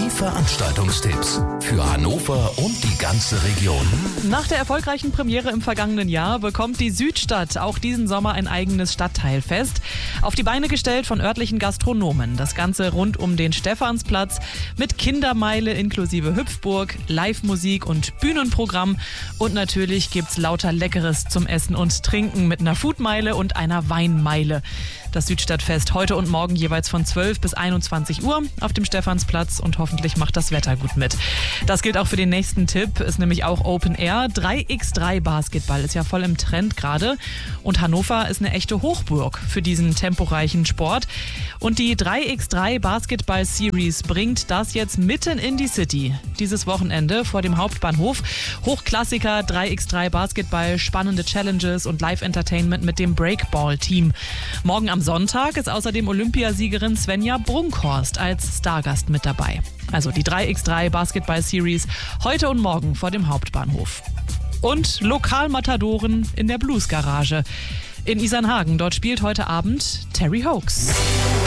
Die Veranstaltungstipps für Hannover und die ganze Region. Nach der erfolgreichen Premiere im vergangenen Jahr bekommt die Südstadt auch diesen Sommer ein eigenes Stadtteilfest. Auf die Beine gestellt von örtlichen Gastronomen. Das Ganze rund um den Stephansplatz mit Kindermeile inklusive Hüpfburg, Live-Musik und Bühnenprogramm. Und natürlich gibt's lauter Leckeres zum Essen und Trinken mit einer Foodmeile und einer Weinmeile. Das Südstadtfest heute und morgen jeweils von 12 bis 21 Uhr auf dem Stephansplatz und hoffentlich macht das Wetter gut mit. Das gilt auch für den nächsten Tipp, ist nämlich auch Open Air. 3x3 Basketball ist ja voll im Trend gerade und Hannover ist eine echte Hochburg für diesen temporeichen Sport. Und die 3x3 Basketball Series bringt das jetzt mitten in die City. Dieses Wochenende vor dem Hauptbahnhof. Hochklassiker 3x3 Basketball, spannende Challenges und Live-Entertainment mit dem Breakball-Team. Morgen am Sonntag ist außerdem Olympiasiegerin Svenja Brunkhorst als Stargast mit dabei. Also die 3x3 Basketball Series heute und morgen vor dem Hauptbahnhof. Und Lokalmatadoren in der Blues Garage in Isernhagen. Dort spielt heute Abend Terry Hoax.